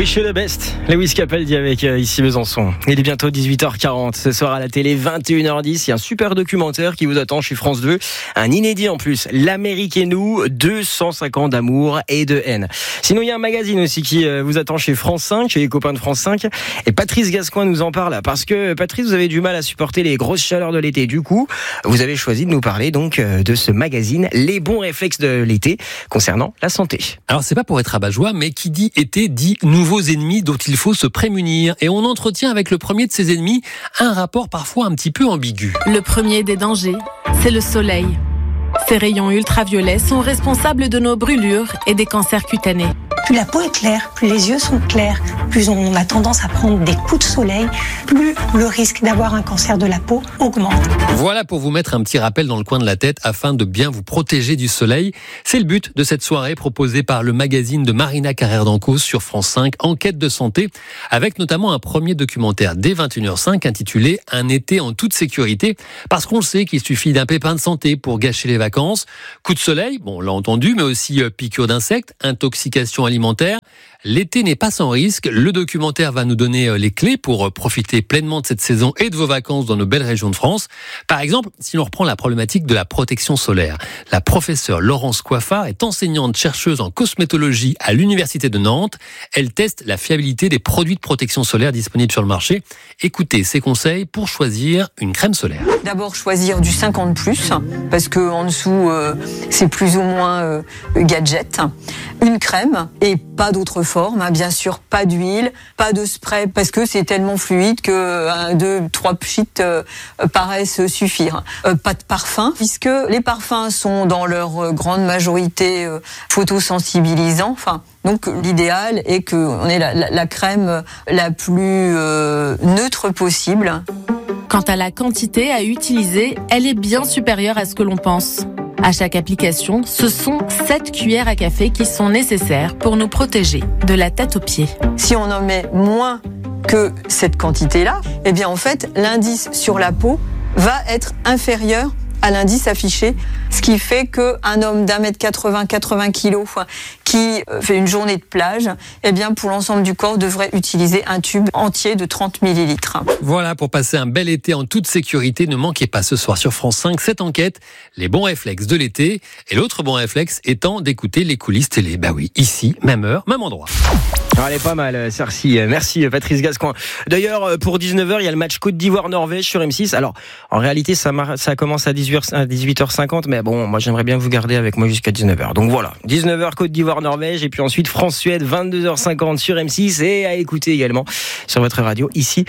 Wish you the best, Lewis Capaldi avec ici Besançon. Il est bientôt 18h40, ce soir à la télé 21h10, il y a un super documentaire qui vous attend chez France 2, un inédit en plus, L'Amérique et nous, 205 ans d'amour et de haine. Sinon il y a un magazine aussi qui vous attend chez France 5, chez les copains de France 5, et Patrice Gascoin nous en parle, parce que Patrice, vous avez du mal à supporter les grosses chaleurs de l'été, du coup vous avez choisi de nous parler donc de ce magazine, les bons réflexes de l'été concernant la santé. Alors c'est pas pour être rabat-joie, mais qui dit été dit nouveaux ennemis dont il faut se prémunir. Et on entretient avec le premier de ces ennemis un rapport parfois un petit peu ambigu. Le premier des dangers, c'est le soleil. Ces rayons ultraviolets sont responsables de nos brûlures et des cancers cutanés. Plus la peau est claire, plus les yeux sont clairs, plus on a tendance à prendre des coups de soleil, plus le risque d'avoir un cancer de la peau augmente. Voilà pour vous mettre un petit rappel dans le coin de la tête afin de bien vous protéger du soleil. C'est le but de cette soirée proposée par le magazine de Marina Carrère d'Ancos sur France 5, Enquête de santé, avec notamment un premier documentaire dès 21h05 intitulé « Un été en toute sécurité », parce qu'on le sait qu'il suffit d'un pépin de santé pour gâcher les vacances. Coup de soleil, bon, on l'a entendu, mais aussi piqûres d'insectes, intoxication alimentaire. L'été n'est pas sans risque. Le documentaire va nous donner les clés pour profiter pleinement de cette saison et de vos vacances dans nos belles régions de France. Par exemple, si l'on reprend la problématique de la protection solaire, la professeure Laurence Coiffard est enseignante chercheuse en cosmétologie à l'Université de Nantes. Elle teste la fiabilité des produits de protection solaire disponibles sur le marché. Écoutez ses conseils pour choisir une crème solaire. D'abord choisir du 50+, parce que en dessous c'est plus ou moins gadget. Une crème et pas d'autre forme, bien sûr pas d'huile, pas de spray, parce que c'est tellement fluide que 2-3 pchits paraissent suffire. Pas de parfum, puisque les parfums sont dans leur grande majorité photosensibilisants. Donc l'idéal est qu'on ait la crème la plus neutre possible. Quant à la quantité à utiliser, elle est bien supérieure à ce que l'on pense. À chaque application, ce sont 7 cuillères à café qui sont nécessaires pour nous protéger de la tête aux pieds. Si on en met moins que cette quantité-là, eh bien en fait, l'indice sur la peau va être inférieur à l'indice affiché, ce qui fait qu'un homme d'1m80, 80 kg qui fait une journée de plage, eh bien pour l'ensemble du corps devrait utiliser un tube entier de 30 ml. Voilà pour passer un bel été en toute sécurité. Ne manquez pas ce soir sur France 5 cette enquête, les bons réflexes de l'été. Et l'autre bon réflexe étant d'écouter les coulisses télé. Bah oui, ici, même heure, même endroit. Elle est pas mal, Cercy. Merci Patrice Gascoin. D'ailleurs, pour 19h, il y a le match Côte d'Ivoire-Norvège sur M6. Alors, en réalité, ça commence à 18h50, mais bon, moi j'aimerais bien vous garder avec moi jusqu'à 19h. Donc voilà, 19h Côte d'Ivoire-Norvège, et puis ensuite France-Suède, 22h50 sur M6, et à écouter également sur votre radio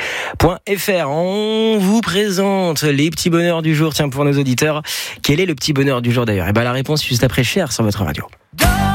ici.fr. On vous présente les petits bonheurs du jour. Tiens, pour nos auditeurs, quel est le petit bonheur du jour d'ailleurs? Et ben la réponse juste après Cher sur votre radio.